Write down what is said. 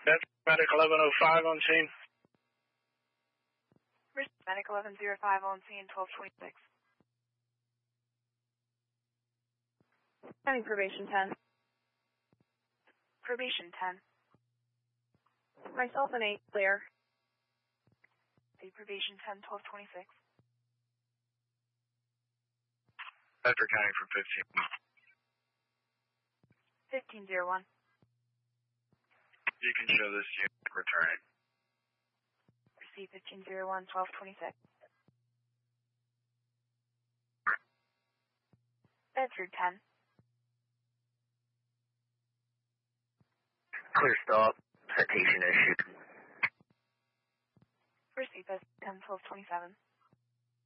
That's Medic 1105 on scene. Medic 1105 on scene, 1226. County Probation 10. Probation 10. Myself and 8, clear. The Probation 10, 1226. Bedford County from 1501. You can show this unit returning. Receive 1501, 1226. Bedford 10. Clear stop. Citation issued. Receive 10, 1227.